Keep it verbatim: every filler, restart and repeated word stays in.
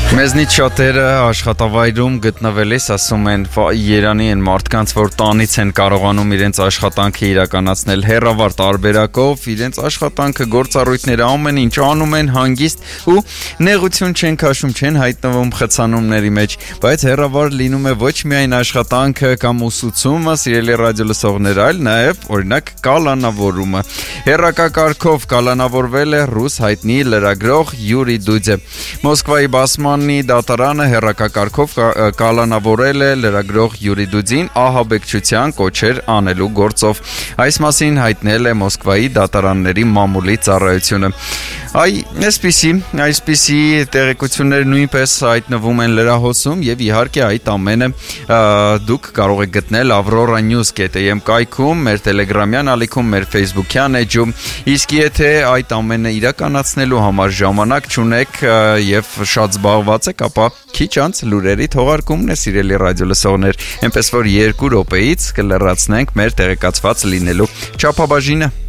Մեզնից շատերը աշխատավայրում գտնվելիս ասում են Երանի են մարդկանց, որ տանից են կարողանում իրենց աշխատանքը իրականացնել հեռավար տարբերակով, իրենց աշխատանքը գործառույթները ամեն ինչ անում են հանգիստ ու նեղություն չեն քաշում, չեն հայտնվում խցանումների մեջ, բայց հեռավար լինում է ոչ միայն աշխատանքը կամ ուսուցումը, սիրելի ռադիոլսողներ, այլ նաև օրինակ կալանավորումը։ Հեռակակարգով կալանավորվել է ռուս հայտնի լրագրող Յուրի Դուդյը։ Մոսկվայի Բասմանի դատարանը հեռակակարգով կալանավորել է լրագրող Յուրի Դուդին ահաբեկչության կոչեր անելու գործով։ Այս մասին հայտնել է Մոսկվայի դատարանների մամուլի ծառայությունը։ Այ այսպիսի, այսպիսի տեղեկություններ նույնպես հայտնվում են լրահոսում եւ իհարկե այդ ամենը դուք կարող եք գտնել Aurora News dot am կայքում, մեր Telegram-յան ալիքում, մեր Facebook-յան էջում։ Իսկ եթե այդ ամենը իրականացնելու համար ժամանակ չունեք եւ շատ զբաղված եք, ապա քիչ անց լուրերի թողարկումն է, սիրելի ռադիոլսողներ, այնպես որ երկու րոպեից կլրացնենք մեր տեղեկացված լինելու չափաբաժինը։